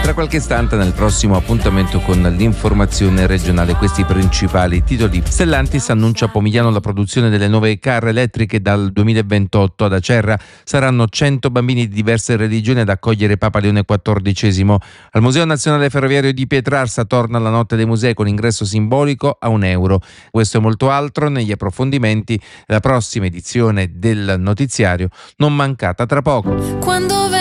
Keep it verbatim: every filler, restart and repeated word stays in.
Tra qualche istante nel prossimo appuntamento con l'informazione regionale, questi principali titoli. Stellantis annuncia a Pomigliano la produzione delle nuove car elettriche dal duemilaventotto. Ad Acerra saranno cento bambini di diverse religioni ad accogliere Papa Leone quattordicesimo. Al Museo Nazionale Ferroviario di Pietrarsa torna la notte dei musei con ingresso simbolico a un euro. Questo e molto altro negli approfondimenti della prossima edizione del notiziario, non mancata tra poco. Quando